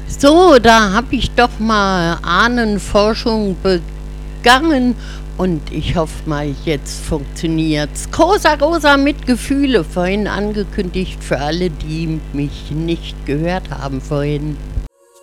So, da habe ich doch mal Ahnenforschung begangen und ich hoffe mal, jetzt funktioniert's. Cosa Rosa mit Gefühle, vorhin angekündigt für alle, die mich nicht gehört haben vorhin.